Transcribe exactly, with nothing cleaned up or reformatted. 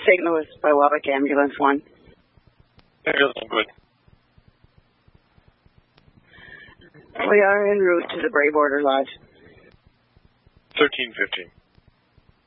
Saint Louis by Waback Ambulance one. Ambulance one, good. We are en route to the Bray Border Lodge. thirteen fifteen.